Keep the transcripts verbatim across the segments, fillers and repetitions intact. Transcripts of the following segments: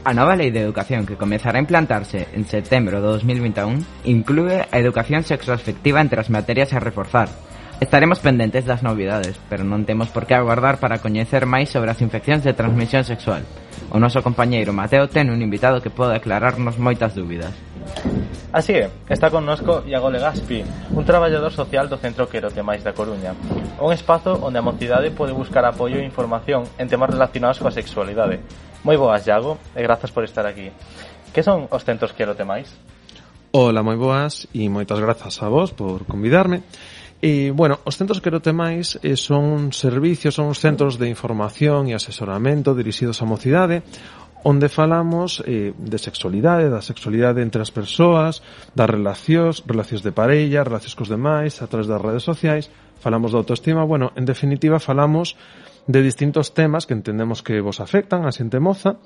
A nova Lei de Educación que comezará a implantarse en setembro de dos mil vinte e un inclúe a educación sexoafectiva entre as materias a reforzar. Estaremos pendentes das novidades, pero non temos por que aguardar para coñecer máis sobre as infeccións de transmisión sexual. O noso compañeiro Mateo ten un invitado que pode aclararnos moitas dúbidas. Así é, está connosco Iago Legaspi, un traballador social do Centro Querotemais da Coruña, un espazo onde a mocidade pode buscar apoio e información en temas relacionados coa sexualidade. Moi boas, Iago, e grazas por estar aquí. Que son os Centros Querotemais? Hola, moi boas, e moitas grazas a vos por convidarme. E, bueno, os Centros Querotemais eh, son servicios, son os centros de información e asesoramento dirixidos á mocidade, onde falamos eh, de sexualidade, da sexualidade entre as persoas, das relacións, relacións de parella, relacións cos demais, a través das redes sociais, falamos de autoestima, bueno, en definitiva falamos de distintos temas que entendemos que vos afectan a xente moza,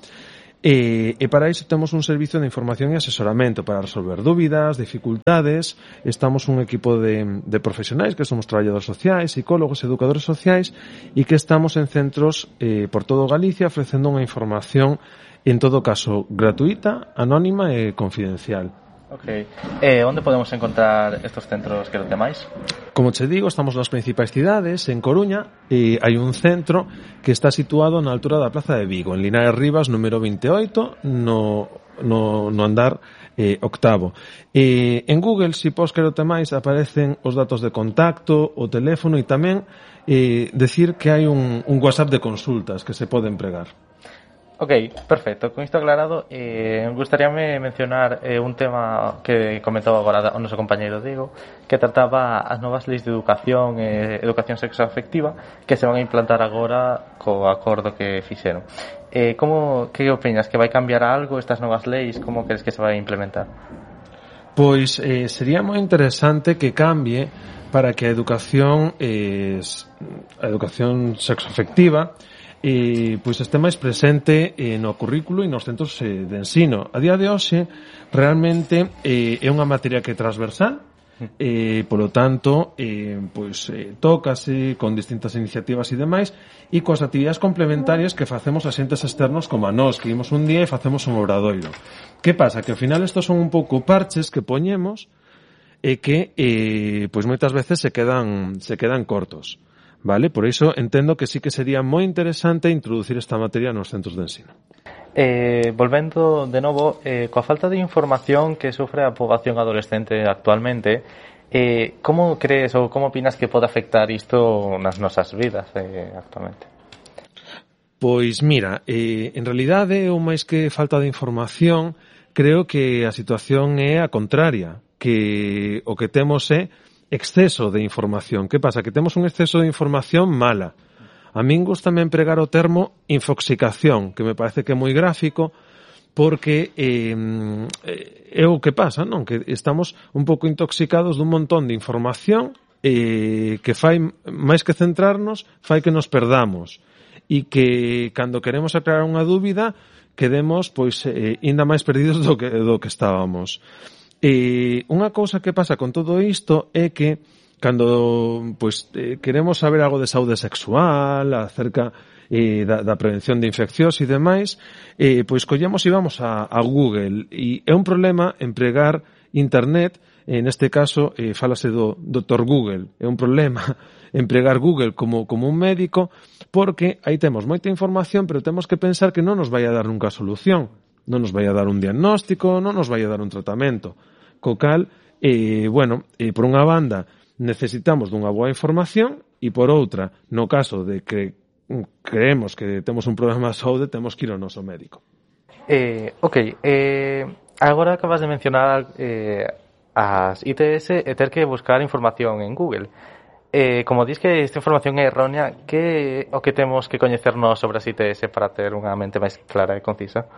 e, e para iso temos un servicio de información e asesoramento para resolver dúbidas, dificultades. Estamos un equipo de, de profesionais que somos traballadores sociais, psicólogos, educadores sociais, e que estamos en centros eh, por todo Galicia ofrecendo unha información en todo caso gratuita, anónima e confidencial. Ok. Eh, onde podemos encontrar estos centros Querotemais? Como che digo, estamos nas principais cidades, en Coruña, e hai un centro que está situado na altura da Plaza de Vigo, en Linares Rivas, número veintioito, no, no, no andar eh, octavo. E en Google, se pos Querotemais, aparecen os datos de contacto, o teléfono, e tamén eh, decir que hai un, un WhatsApp de consultas que se pode empregar. Ok, perfecto. Con isto aclarado, eh, gustaríame mencionar eh, un tema que comentou agora o noso compañeiro Diego, que trataba as novas leis de educación e eh, educación sexoafectiva que se van a implantar agora co acordo que fixeron. Eh, como, que opinas? Que vai cambiar algo estas novas leis? Como crees que se vai implementar? Pois eh, sería moi interesante que cambie para que a educación eh, a educación sexoafectiva e pois este máis presente eh, no currículo e nos centros eh, de ensino. A día de hoxe realmente eh, é unha materia que é transversal, eh, polo tanto eh, pois eh, tócase con distintas iniciativas e demais, e coas actividades complementarias que facemos a xentes externos como a nós, que imos un día e facemos un obradoiro. Que pasa? Que ao final estos son un pouco parches que poñemos e que eh, pois moitas veces se quedan se quedan cortos. Vale, por iso entendo que sí que sería moi interesante introducir esta materia nos centros de ensino. Eh, volvendo de novo, eh, coa falta de información que sofre a poboación adolescente actualmente, eh, como crees ou como opinas que pode afectar isto nas nosas vidas eh, actualmente? Pois mira, eh, en realidade, ou máis que falta de información, creo que a situación é a contraria, que o que temos é exceso de información. Que pasa? Que temos un exceso de información mala. A min gustame empregar o termo infoxicación, que me parece que é moi gráfico, porque eh, é o que pasa, non? Que estamos un pouco intoxicados dun montón de información eh, que fai, máis que centrarnos, fai que nos perdamos. E que, cando queremos aclarar unha dúbida, quedemos, pois, eh, ainda máis perdidos do que, do que estábamos. E unha cousa que pasa con todo isto é que cando pois eh, queremos saber algo de saúde sexual, acerca eh, da, da prevención de infeccións e demais, eh, pois collemos e vamos a, a Google, e é un problema empregar internet, en este caso eh, falase do doutor Google, é un problema empregar Google como, como un médico, porque aí temos moita información, pero temos que pensar que non nos vai a dar nunca a solución. Non nos vai a dar un diagnóstico, non nos vai a dar un tratamento. Co cal, eh, bueno, eh, por unha banda, necesitamos dunha boa información, e por outra, no caso de que creemos que temos un problema de saúde, temos que ir ao noso médico. Eh, ok, eh, agora acabas de mencionar eh, as I T S e ter que buscar información en Google. Eh, como dis que esta información é errónea, que o que temos que coñecernos sobre as I T S para ter unha mente máis clara e concisa?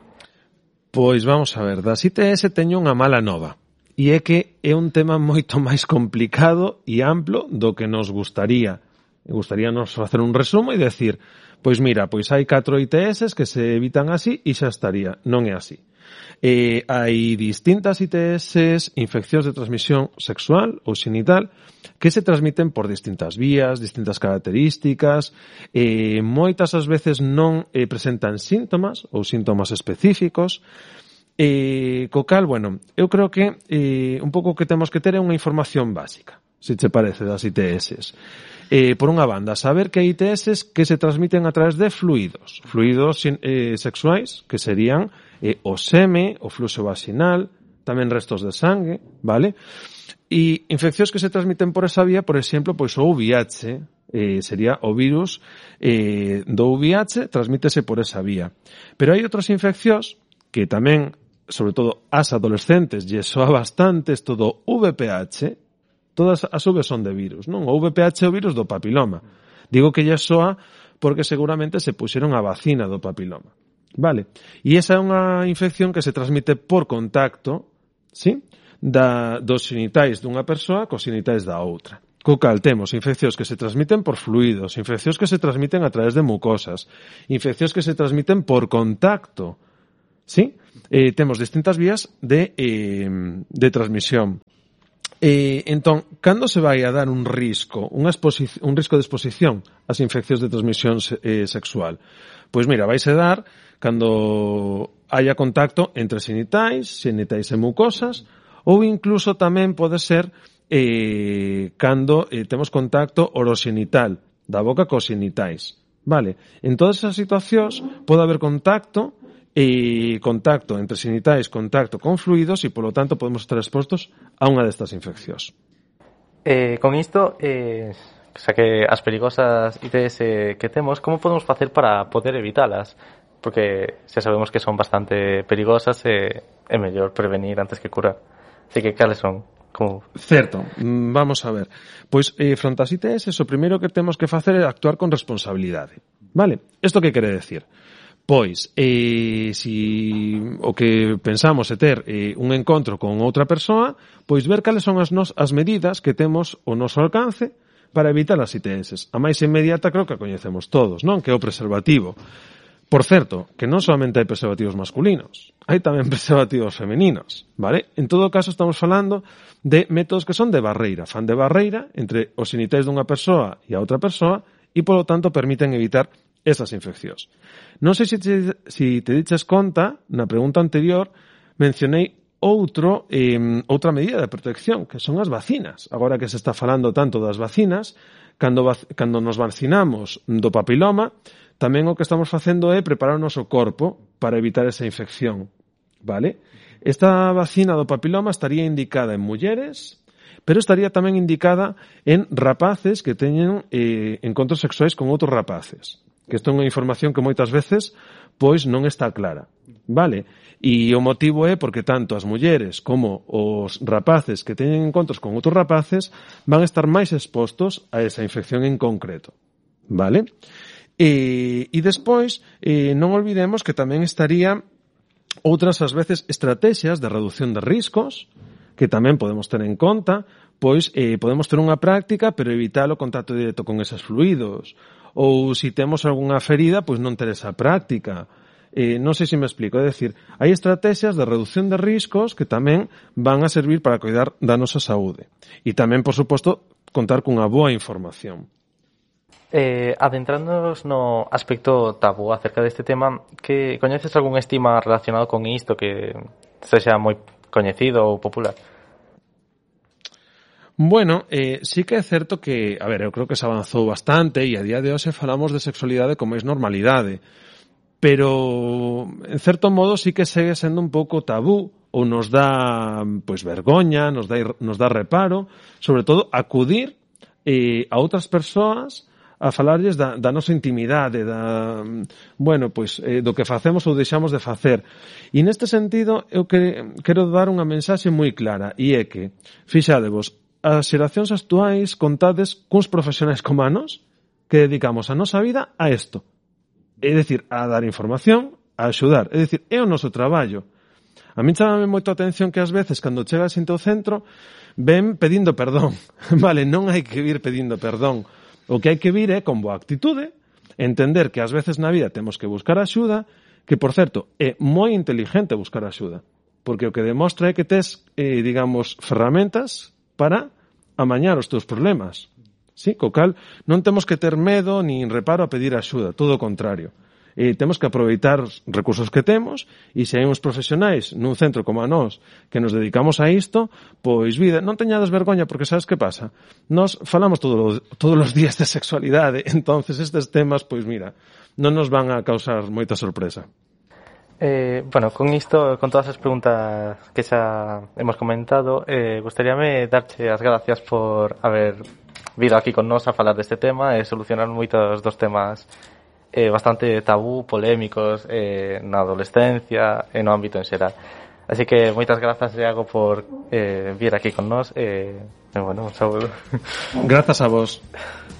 Pois vamos a ver, das I T S teño unha mala nova, e é que é un tema moito máis complicado e amplo do que nos gustaría. Gustaríanos facer un resumo e decir, pois mira, pois hai catro I T S que se evitan así e xa estaría. Non é así. Eh, hai distintas I T S, infeccións de transmisión sexual ou xenital, que se transmiten por distintas vías, distintas características, eh, moitas as veces non eh, presentan síntomas ou síntomas específicos, eh, co cal, bueno, eu creo que eh, un pouco que temos que ter é unha información básica, se che parece, das I T S. Eh, por unha banda, saber que hai I T S que se transmiten a través de fluidos, fluidos eh, sexuais, que serían eh, o seme, o fluxo vaginal, tamén restos de sangue, vale? E infeccións que se transmiten por esa vía, por exemplo, pois o V I H, eh, sería o virus eh, do V I H, transmítese por esa vía. Pero hai outras infeccións que tamén, sobre todo as adolescentes, lle soa bastante isto do V P H, todas as V son de virus, non? O V P H é o virus do papiloma. Digo que lle soa porque seguramente se puxeron a vacina do papiloma. Vale? E esa é unha infección que se transmite por contacto, ¿sí?, da, dos xenitais dunha persoa cos xenitais da outra. Co cal temos infeccións que se transmiten por fluidos, infeccións que se transmiten a través de mucosas, infeccións que se transmiten por contacto, ¿sí? Eh, temos distintas vías de, eh, de transmisión. Eh, entón, cando se vai a dar un risco, unha un risco de exposición ás infeccións de transmisión eh, sexual? Pois mira, vaise dar cando haya contacto entre xenitais, xenitais e mucosas, ou incluso tamén pode ser eh, cando eh, temos contacto oroxenital, da boca cos xenitais. Vale? En todas esas situacións pode haber contacto e contacto entre xenitais, contacto con fluidos e, polo tanto, podemos estar expostos a unha destas infeccións. Eh, con isto, eh, xa que as perigosas I T S que temos, como podemos facer para poder evitalas? Porque xa sabemos que son bastante perigosas e é mellor prevenir antes que curar. Así que, cales son? Como... Certo, vamos a ver. Pois, eh, fronte ás I T S, o primeiro que temos que facer é actuar con responsabilidade. Vale? Isto que quere decir? Pois, eh, si o que pensamos é ter eh, un encontro con outra persoa, pois ver cales son as, nos, as medidas que temos ao noso alcance para evitar as I T S. A máis inmediata creo que a coñecemos todos, non? Que é o preservativo. Por certo, que non solamente hai preservativos masculinos, hai tamén preservativos femeninos, vale? En todo caso, estamos falando de métodos que son de barreira, fan de barreira entre os xenitais dunha persoa e a outra persoa e, polo tanto, permiten evitar esas infeccións. Non sei se te, si te diches conta, na pregunta anterior, mencionei outro, eh, outra medida de protección, que son as vacinas. Agora que se está falando tanto das vacinas, cando, cando nos vacinamos do papiloma, tamén o que estamos facendo é preparar o noso corpo para evitar esa infección, vale? Esta vacina do papiloma estaría indicada en mulleres, pero estaría tamén indicada en rapaces que teñen eh, encontros sexuais con outros rapaces. Que isto é unha información que moitas veces pois non está clara, vale? E o motivo é porque tanto as mulleres como os rapaces que teñen encontros con outros rapaces van a estar máis expostos a esa infección en concreto, vale? E, e despois, eh, non olvidemos que tamén estaría outras, ás veces, estrategias de reducción de riscos, que tamén podemos ter en conta, pois eh, podemos ter unha práctica, pero evitar o contacto directo con esos fluidos. Ou, se temos algunha ferida, pois non ter esa práctica. Eh, non sei se me explico, é dicir, hai estrategias de reducción de riscos que tamén van a servir para cuidar da nosa saúde. E tamén, por suposto, contar cunha boa información. Eh, adentrándonos no aspecto tabú acerca deste tema, que coñeces algún estigma relacionado con isto que sexa moi coñecido ou popular? Bueno, eh, sí que é certo que, a ver, eu creo que se avanzou bastante e a día de hoxe falamos de sexualidade con máis normalidade, pero en certo modo sí que segue sendo un pouco tabú ou nos dá pois vergoña, nos dá, nos dá reparo, sobre todo acudir eh, a outras persoas a falarlles da, da nosa intimidade, da, bueno, pois, eh, do que facemos ou deixamos de facer. E neste sentido, eu que, quero dar unha mensaxe moi clara, e é que, fixadevos, as xeracións actuais contades cuns profesionais comanos que dedicamos a nosa vida a isto. É dicir, a dar información, a axudar. É dicir, é o noso traballo. A min chamame moito a atención que ás veces, cando chega xente ao centro, ven pedindo perdón. Vale, non hai que vir pedindo perdón. O que hai que vir é con boa actitude, entender que ás veces na vida temos que buscar axuda que, por certo, é moi inteligente buscar axuda, porque o que demostra é que tes, eh, digamos, ferramentas para amañar os teus problemas. Sí, co cal non temos que ter medo nin reparo a pedir axuda, todo o contrario. E temos que aproveitar os recursos que temos e se hai uns profesionais nun centro como a nós que nos dedicamos a isto, pois vida, non teñades vergoña porque sabes que pasa? Nós falamos todo, todos os días de sexualidade, entonces estes temas, pois mira, non nos van a causar moita sorpresa. Eh, bueno, con isto, con todas as preguntas que xa hemos comentado, eh, gustaríame darche as gracias por haber vido aquí con nós a falar deste tema e solucionar moitos dos temas eh, bastante tabú, polémicos eh, na adolescencia e no ámbito en xeral. Así que moitas grazas, Iago, por eh, vir aquí con nós e, eh, bueno, un saúdo. Grazas a vos.